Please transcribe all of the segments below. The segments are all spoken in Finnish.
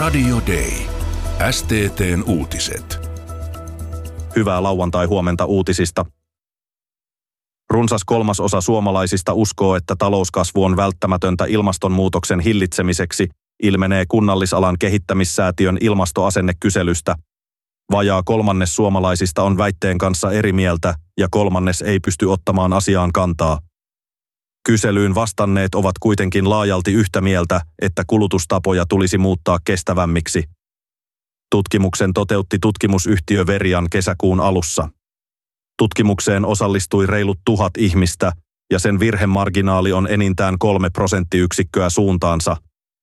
Radio Day. STT:n uutiset. Hyvää lauantai-huomenta uutisista. Runsas 1/3 suomalaisista uskoo, että talouskasvu on välttämätöntä ilmastonmuutoksen hillitsemiseksi, ilmenee Kunnallisalan kehittämissäätiön ilmastoasennekyselystä. Vajaa 1/3 suomalaisista on väitteen kanssa eri mieltä ja 1/3 ei pysty ottamaan asiaan kantaa. Kyselyyn vastanneet ovat kuitenkin laajalti yhtä mieltä, että kulutustapoja tulisi muuttaa kestävämmiksi. Tutkimuksen toteutti tutkimusyhtiö Verian kesäkuun alussa. Tutkimukseen osallistui reilut 1000 ihmistä ja sen virhemarginaali on enintään 3 prosenttiyksikköä suuntaansa.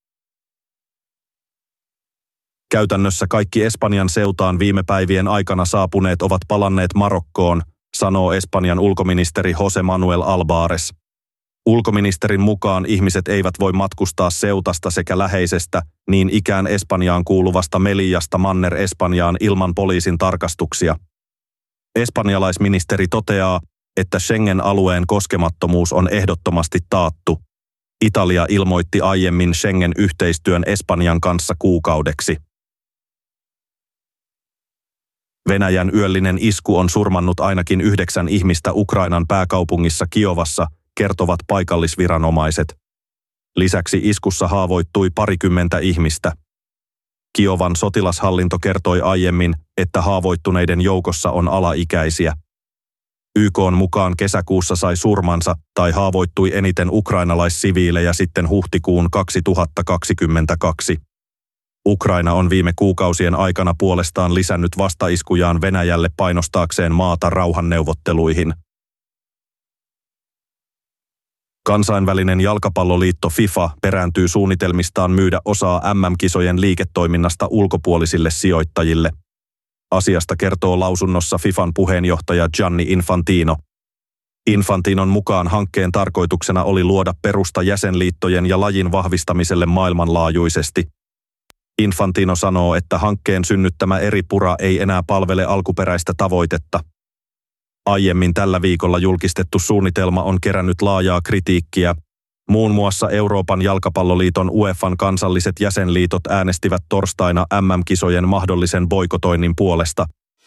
Käytännössä kaikki Espanjan seutaan viime päivien aikana saapuneet ovat palanneet Marokkoon, sanoo Espanjan ulkoministeri José Manuel Albares. Ulkoministerin mukaan ihmiset eivät voi matkustaa Seutasta sekä läheisestä, niin ikään Espanjaan kuuluvasta Melillasta Manner-Espanjaan ilman poliisin tarkastuksia. Espanjalaisministeri toteaa, että Schengen-alueen koskemattomuus on ehdottomasti taattu. Italia ilmoitti aiemmin Schengen-yhteistyön Espanjan kanssa kuukaudeksi. Venäjän yöllinen isku on surmannut ainakin 9 ihmistä Ukrainan pääkaupungissa Kiovassa, kertovat paikallisviranomaiset. Lisäksi iskussa haavoittui 20 ihmistä. Kiovan sotilashallinto kertoi aiemmin, että haavoittuneiden joukossa on alaikäisiä. YK:n mukaan kesäkuussa sai surmansa tai haavoittui eniten ukrainalaissiviilejä sitten huhtikuun 2022. Ukraina on viime kuukausien aikana puolestaan lisännyt vastaiskujaan Venäjälle painostaakseen maata rauhanneuvotteluihin. Kansainvälinen jalkapalloliitto FIFA perääntyy suunnitelmistaan myydä osaa MM-kisojen liiketoiminnasta ulkopuolisille sijoittajille. Asiasta kertoo lausunnossa FIFAn puheenjohtaja Gianni Infantino. Infantinon mukaan hankkeen tarkoituksena oli luoda perusta jäsenliittojen ja lajin vahvistamiselle maailmanlaajuisesti. Infantino sanoo, että hankkeen synnyttämä eripura ei enää palvele alkuperäistä tavoitetta. Aiemmin tällä viikolla julkistettu suunnitelma on kerännyt laajaa kritiikkiä. Muun muassa Euroopan jalkapalloliiton UEFAn kansalliset jäsenliitot äänestivät torstaina MM-kisojen mahdollisen boikotoinnin puolesta.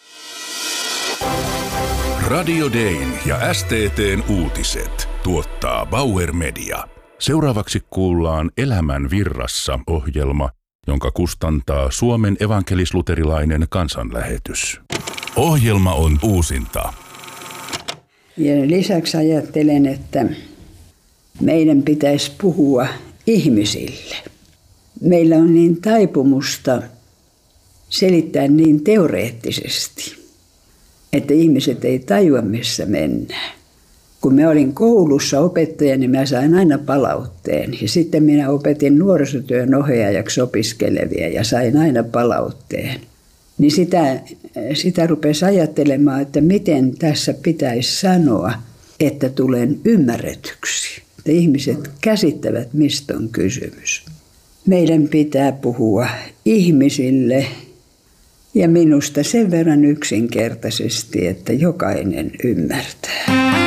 Radio Dayn ja STT:n uutiset tuottaa Bauer Media. Seuraavaksi kuullaan Elämän virrassa -ohjelma, jonka kustantaa Suomen evankelis-luterilainen kansanlähetys. Ohjelma on uusinta. Ja lisäksi ajattelen, että meidän pitäisi puhua ihmisille. Meillä on niin taipumusta selittää niin teoreettisesti, että ihmiset ei tajua, missä mennään. Kun mä olin koulussa opettajana, niin mä sain aina palautteen. Ja sitten minä opetin nuorisotyön ohjaajaksi opiskelevia ja sain aina palautteen. Niin sitä rupesi ajattelemaan, että miten tässä pitäisi sanoa, että tulen ymmärretyksi. Että ihmiset käsittävät, mistä on kysymys. Meidän pitää puhua ihmisille ja minusta sen verran yksinkertaisesti, että jokainen ymmärtää.